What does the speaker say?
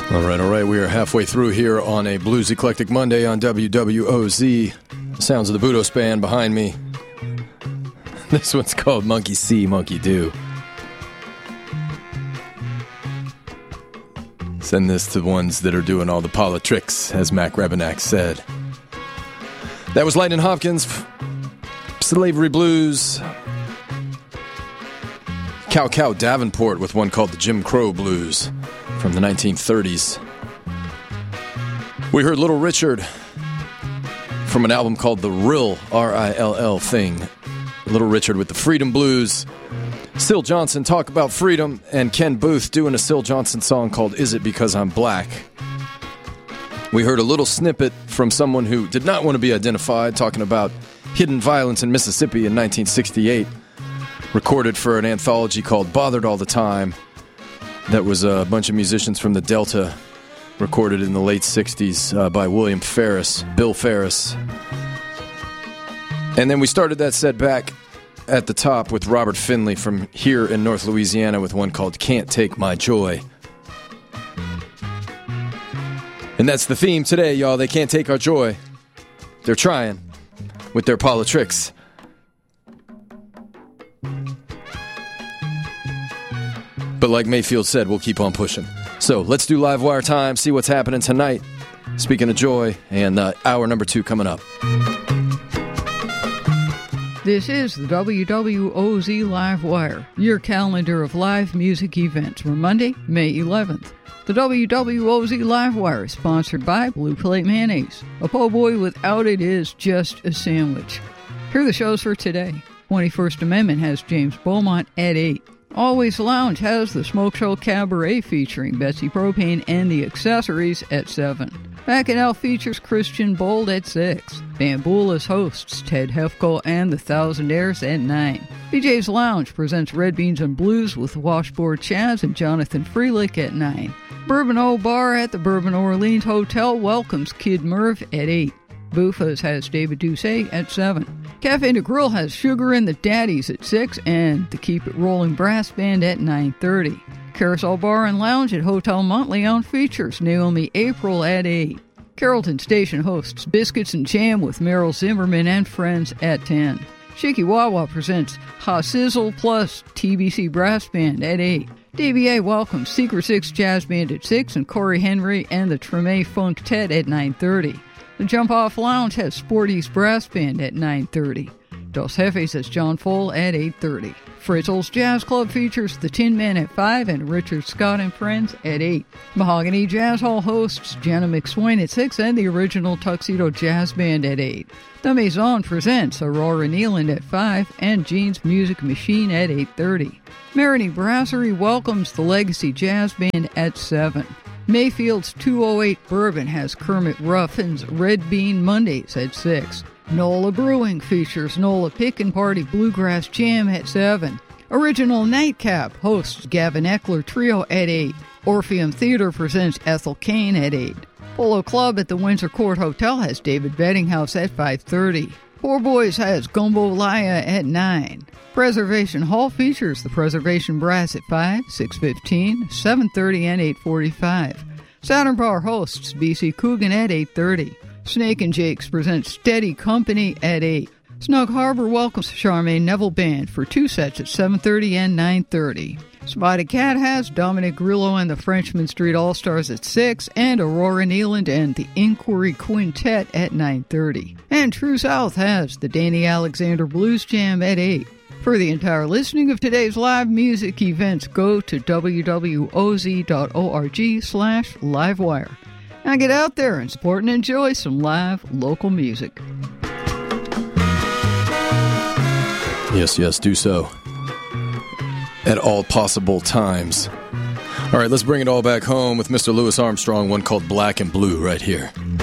All right. We are halfway through here on a Blues Eclectic Monday on WWOZ. Sounds of the Budos Band behind me. This one's called Monkey See, Monkey Do. Send this to the ones that are doing all the politics, as Mac Rebenak said. That was Lightnin' Hopkins, Slavery Blues. Cow Cow Davenport with one called the Jim Crow Blues from the 1930s. We heard Little Richard from an album called The Rill, R-I-L-L Thing. Little Richard with the Freedom Blues. Syl Johnson, Talk About Freedom, and Ken Booth doing a Syl Johnson song called Is It Because I'm Black? We heard a little snippet from someone who did not want to be identified, talking about hidden violence in Mississippi in 1968, recorded for an anthology called Bothered All the Time. That was a bunch of musicians from the Delta, recorded in the late 60s by William Ferris, Bill Ferris. And then we started that set back at the top with Robert Finley from here in North Louisiana with one called Can't Take My Joy. And that's the theme today, y'all. They can't take our joy. They're trying with their politricks. But like Mayfield said, we'll keep on pushing. So let's do live wire time, see what's happening tonight. Speaking of joy, and hour number 2 coming up. This is the WWOZ Live Wire, your calendar of live music events for Monday, May 11th. The WWOZ Live Wire is sponsored by Blue Plate Mayonnaise. A po' boy without it is just a sandwich. Here are the shows for today. 21st Amendment has James Beaumont at 8. Always Lounge has the Smoke Show Cabaret featuring Betsy Propane and the Accessories at 7. Bacchanal features Christian Bold at 6. Bamboula's hosts Ted Hefko and the Thousandaires at 9. BJ's Lounge presents Red Beans and Blues with Washboard Chaz and Jonathan Freelick at 9. Bourbon O Bar at the Bourbon Orleans Hotel welcomes Kid Merv at 8. Buffa's has David Doucet at 7. Cafe de Grill has Sugar and the Daddies at 6, and the Keep It Rolling Brass Band at 9:30. Carousel Bar and Lounge at Hotel Montleon features Naomi April at 8. Carrollton Station hosts Biscuits and Jam with Meryl Zimmerman and Friends at 10. Shikiwawa presents Ha Sizzle plus TBC Brass Band at 8. DBA welcomes Secret Six Jazz Band at 6 and Corey Henry and the Treme Funk Tet at 9:30. The Jump Off Lounge has Sporty's Brass Band at 9:30. Dos Jefes has John Foll at 8:30. Fritzl's Jazz Club features the Tin Men at 5 and Richard Scott and Friends at 8. Mahogany Jazz Hall hosts Jenna McSwain at 6 and the Original Tuxedo Jazz Band at 8. The Maison presents Aurora Nealand at 5 and Gene's Music Machine at 8:30. Marigny Brasserie welcomes the Legacy Jazz Band at 7. Mayfield's 208 Bourbon has Kermit Ruffin's Red Bean Mondays at 6. NOLA Brewing features NOLA Pick and Party Bluegrass Jam at 7. Original Nightcap hosts Gavin Eckler Trio at 8. Orpheum Theater presents Ethel Kane at 8. Polo Club at the Windsor Court Hotel has David Bettinghouse at 5:30. Poor Boys has Gumbo Laya at 9. Preservation Hall features the Preservation Brass at 5, 6:15, 7:30, and 8:45. Saturn Bar hosts BC Coogan at 8:30. Snake and Jake's presents Steady Company at 8. Snug Harbor welcomes Charmaine Neville Band for 2 sets at 7:30 and 9:30. Spotted Cat has Dominic Grillo and the Frenchman Street All-Stars at 6, and Aurora Nealand and the Inquiry Quintet at 9:30. And True South has the Danny Alexander Blues Jam at 8. For the entire listing of today's live music events, go to wwoz.org/livewire. Now get out there and support and enjoy some live local music. Yes, do so. At all possible times. All right, let's bring it all back home with Mr. Louis Armstrong, one called Black and Blue right here.